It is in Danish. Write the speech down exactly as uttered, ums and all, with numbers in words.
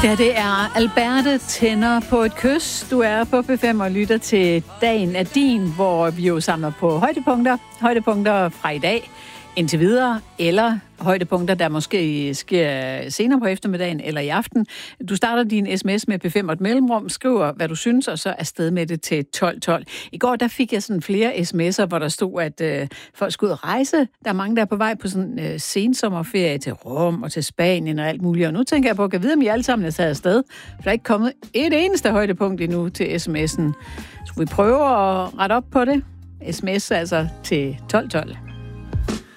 Ja, det er Alberte tænder på et kys. Du er på B fem og lytter til Dagen er din, hvor vi jo samler på højdepunkter. Højdepunkter fra i dag indtil videre, eller højdepunkter, der måske sker senere på eftermiddagen eller i aften. Du starter din sms med B fem og et mellemrum, skriver, hvad du synes, og så afsted med det til tolv tolv. I går, der fik jeg sådan flere sms'er, hvor der stod, at øh, folk skulle ud og rejse. Der er mange, der er på vej på sådan øh, sensommerferie til Rom og til Spanien og alt muligt. Og nu tænker jeg på, at jeg vide, om I alle sammen er taget afsted. For der er ikke kommet et eneste højdepunkt endnu til sms'en. Så vi prøve at rette op på det. Sms altså til tolv tolv.